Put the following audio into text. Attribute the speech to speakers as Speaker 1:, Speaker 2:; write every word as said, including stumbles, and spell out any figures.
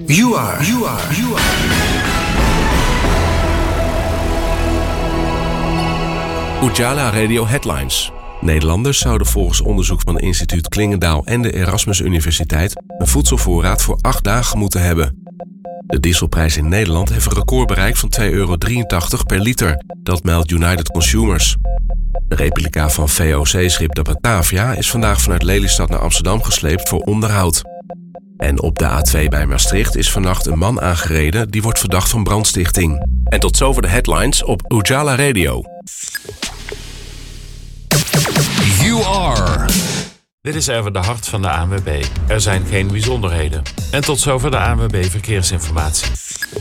Speaker 1: You are. You are. You are.
Speaker 2: Ujala Radio Headlines. Nederlanders zouden volgens onderzoek van het instituut Klingendaal en de Erasmus Universiteit een voedselvoorraad voor acht dagen moeten hebben. De dieselprijs in Nederland heeft een record bereikt van twee euro drieëntachtig per liter. Dat meldt United Consumers. De replica van V O C-schip de Batavia is vandaag vanuit Lelystad naar Amsterdam gesleept voor onderhoud. En op de A twee bij Maastricht is vannacht een man aangereden die wordt verdacht van brandstichting. En tot zover de headlines op Ujala Radio.
Speaker 3: You are.
Speaker 4: Dit is Erwin de Hart van de A N W B. Er zijn geen bijzonderheden. En tot zover de A N W B Verkeersinformatie.